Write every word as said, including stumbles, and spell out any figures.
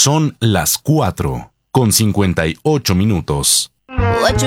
Son las cuatro con cincuenta y ocho minutos. What you